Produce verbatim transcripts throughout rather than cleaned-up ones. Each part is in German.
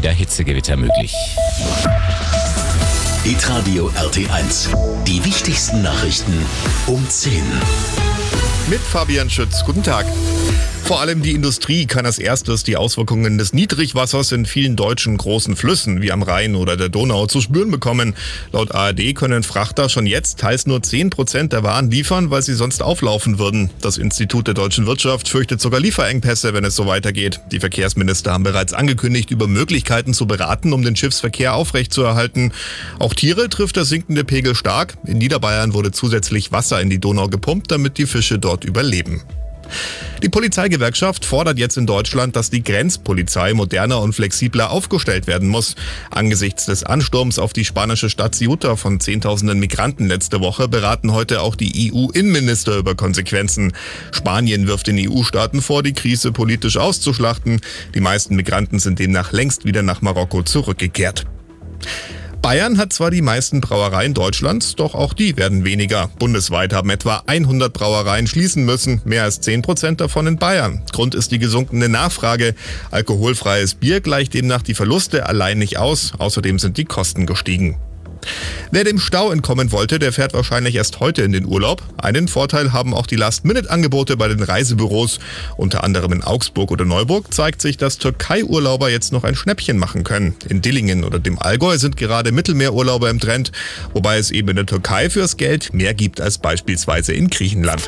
wieder Hitzegewitter möglich. Hitradio R T eins. Die wichtigsten Nachrichten um zehn. Mit Fabian Schütz. Guten Tag. Vor allem die Industrie kann als erstes die Auswirkungen des Niedrigwassers in vielen deutschen großen Flüssen wie am Rhein oder der Donau zu spüren bekommen. Laut A R D können Frachter schon jetzt teils nur zehn Prozent der Waren liefern, weil sie sonst auflaufen würden. Das Institut der deutschen Wirtschaft fürchtet sogar Lieferengpässe, wenn es so weitergeht. Die Verkehrsminister haben bereits angekündigt, über Möglichkeiten zu beraten, um den Schiffsverkehr aufrechtzuerhalten. Auch Tiere trifft der sinkende Pegel stark. In Niederbayern wurde zusätzlich Wasser in die Donau gepumpt, damit die Fische dort überleben. Die Polizeigewerkschaft fordert jetzt in Deutschland, dass die Grenzpolizei moderner und flexibler aufgestellt werden muss. Angesichts des Ansturms auf die spanische Stadt Ceuta von Zehntausenden Migranten letzte Woche beraten heute auch die E U-Innenminister über Konsequenzen. Spanien wirft den E U-Staaten vor, die Krise politisch auszuschlachten. Die meisten Migranten sind demnach längst wieder nach Marokko zurückgekehrt. Bayern hat zwar die meisten Brauereien Deutschlands, doch auch die werden weniger. Bundesweit haben etwa hundert Brauereien schließen müssen, mehr als zehn Prozent davon in Bayern. Grund ist die gesunkene Nachfrage. Alkoholfreies Bier gleicht demnach die Verluste allein nicht aus. Außerdem sind die Kosten gestiegen. Wer dem Stau entkommen wollte, der fährt wahrscheinlich erst heute in den Urlaub. Einen Vorteil haben auch die Last-Minute-Angebote bei den Reisebüros. Unter anderem in Augsburg oder Neuburg zeigt sich, dass Türkei-Urlauber jetzt noch ein Schnäppchen machen können. In Dillingen oder dem Allgäu sind gerade Mittelmeerurlauber im Trend, wobei es eben in der Türkei fürs Geld mehr gibt als beispielsweise in Griechenland.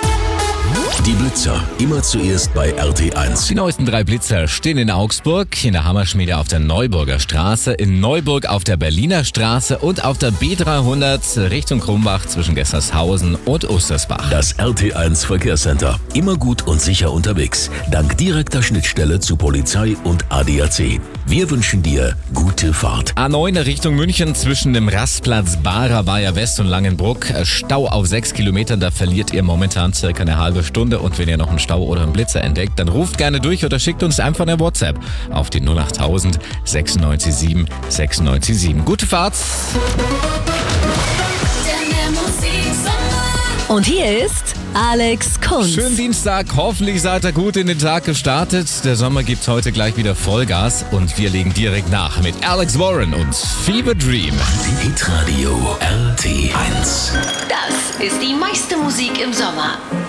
Die Blitzer, immer zuerst bei R T eins. Die neuesten drei Blitzer stehen in Augsburg, in der Hammerschmiede auf der Neuburger Straße, in Neuburg auf der Berliner Straße und auf der B dreihundert Richtung Krumbach zwischen Gessershausen und Ostersbach. Das R T eins Verkehrscenter. Immer gut und sicher unterwegs. Dank direkter Schnittstelle zu Polizei und A D A C. Wir wünschen dir gute Fahrt. A neun Richtung München zwischen dem Rastplatz Barer Weiher West und Langenbruck. Stau auf sechs Kilometern, da verliert ihr momentan circa eine halbe Stunde. Und wenn ihr noch einen Stau oder einen Blitzer entdeckt, dann ruft gerne durch oder schickt uns einfach eine WhatsApp auf die null achttausend sechsundneunzig sieben sechsundneunzig sieben. Gute Fahrt! Und hier ist Alex Kunz. Schönen Dienstag, hoffentlich seid ihr gut in den Tag gestartet. Der Sommer gibt heute gleich wieder Vollgas und wir legen direkt nach mit Alex Warren und Fever Dream. Hitradio R T eins. Das ist die meiste Musik im Sommer.